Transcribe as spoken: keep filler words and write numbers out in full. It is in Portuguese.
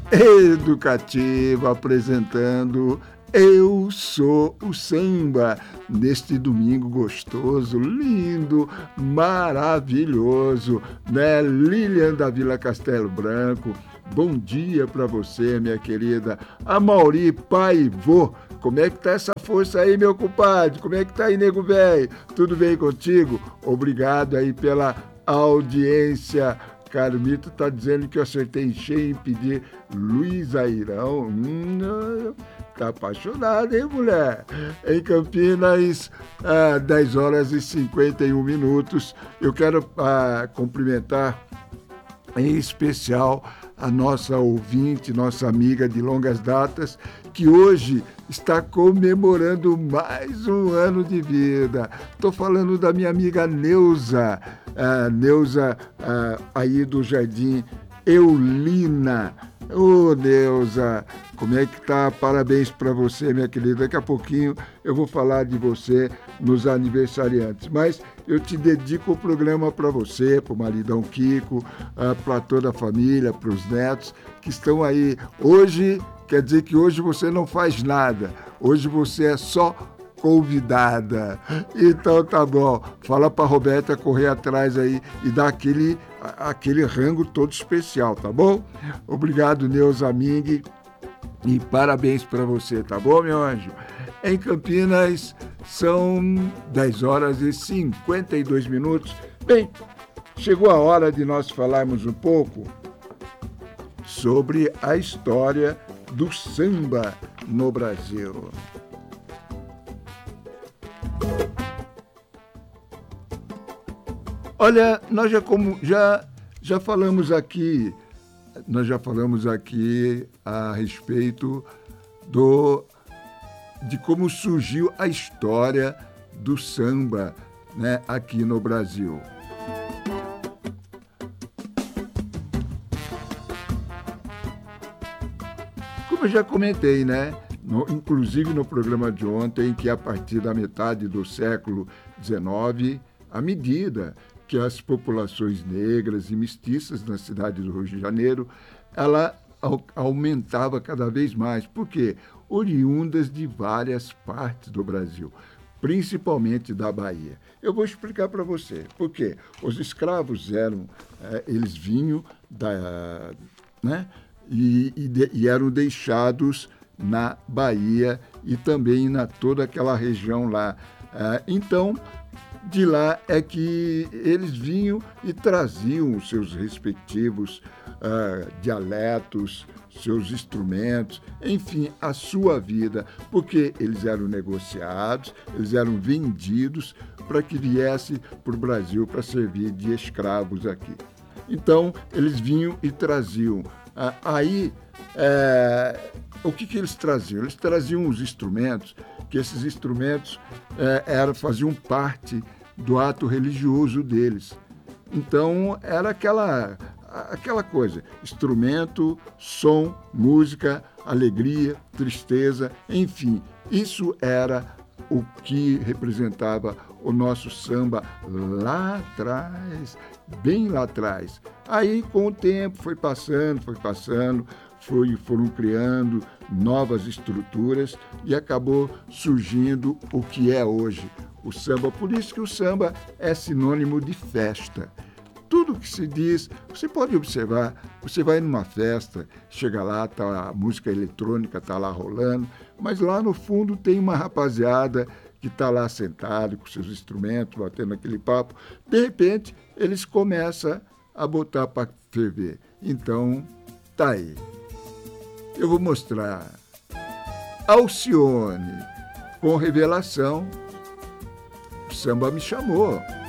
educativa, apresentando Eu Sou o Samba, neste domingo gostoso, lindo, maravilhoso, né? Lilian da Vila Castelo Branco, bom dia para você, minha querida. Amauri, pai e vô, como é que tá essa força aí, meu compadre? Como é que tá aí, nego velho? Tudo bem contigo? Obrigado aí pela audiência. Carmito tá dizendo que eu acertei em cheio em pedir Luiz Airão. Hum, tá apaixonado, hein, mulher? Em Campinas, ah, dez horas e cinquenta e um minutos. Eu quero ah, cumprimentar em especial a nossa ouvinte, nossa amiga de longas datas, que hoje está comemorando mais um ano de vida. Estou falando da minha amiga Neuza, uh, Neuza uh, aí do Jardim Eulina. Ô, oh, Neuza, como é que tá? Parabéns para você, minha querida. Daqui a pouquinho eu vou falar de você nos aniversariantes, mas eu te dedico o programa para você, para o maridão Kiko, uh, para toda a família, para os netos que estão aí. Hoje, quer dizer que hoje você não faz nada, hoje você é só convidada. Então tá bom, fala pra Roberta correr atrás aí e dar aquele, aquele rango todo especial, tá bom? Obrigado, Neuza Ming, e parabéns pra você, tá bom, meu anjo? Em Campinas são dez horas e cinquenta e dois minutos. Bem, chegou a hora de nós falarmos um pouco sobre a história do samba no Brasil. Olha, nós já, como, já, já falamos aqui, nós já falamos aqui a respeito do, de como surgiu a história do samba, né, aqui no Brasil. Como eu já comentei, né? No, inclusive no programa de ontem, que a partir da metade do século dezenove, à medida que as populações negras e mestiças na cidade do Rio de Janeiro, ela aumentava cada vez mais. Por quê? Oriundas de várias partes do Brasil, principalmente da Bahia. Eu vou explicar para você. Por quê? Os escravos eram, é, eles vinham da, né, e, e, de, e eram deixados na Bahia e também na toda aquela região lá. É, então, de lá é que eles vinham e traziam os seus respectivos uh, dialetos, seus instrumentos, enfim, a sua vida, porque eles eram negociados, eles eram vendidos para que viesse para o Brasil para servir de escravos aqui. Então, eles vinham e traziam. Uh, aí, é, o que, que eles traziam? Eles traziam os instrumentos, que esses instrumentos é, eram, faziam parte do ato religioso deles. Então, era aquela, aquela coisa, instrumento, som, música, alegria, tristeza, enfim, isso era o que representava o nosso samba lá atrás, bem lá atrás. Aí, com o tempo, foi passando, foi passando, foi, foram criando novas estruturas e acabou surgindo o que é hoje o samba. Por isso que o samba é sinônimo de festa. Tudo que se diz, você pode observar, você vai numa festa, chega lá, tá, a música eletrônica está lá rolando, mas lá no fundo tem uma rapaziada que está lá sentado com seus instrumentos, batendo aquele papo. De repente, eles começam a botar para ferver. Então, tá aí. Eu vou mostrar Alcione com Revelação. O samba me chamou.